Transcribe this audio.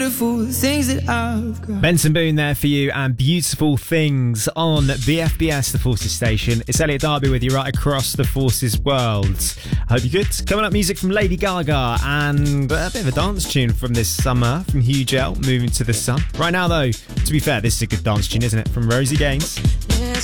Beautiful things that I've got. Benson Boone there for you, and Beautiful Things on BFBS, the Forces station. It's Elliot Darby with you right across the Forces world. I hope you're good. Coming up, music from Lady Gaga and a bit of a dance tune from this summer from Hugh Gel, Moving to the Sun. Right now, though, to be fair, this is a good dance tune, isn't it? From Rosie Gaines.